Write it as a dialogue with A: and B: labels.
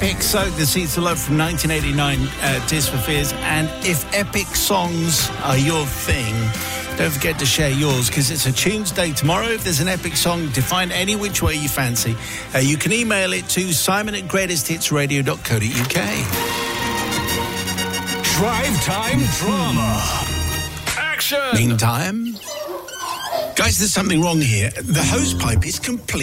A: Epic Soak, The Seats of Love from 1989, Tears for Fears. And if epic songs are your thing, don't forget to share yours, because it's a Tunes Day tomorrow. If there's an epic song, defined any which way you fancy, you can email it to simon@greatesthitsradio.co.uk.
B: Drive Time Drama. Action!
A: Meantime, guys, there's something wrong here. The hose pipe is complete.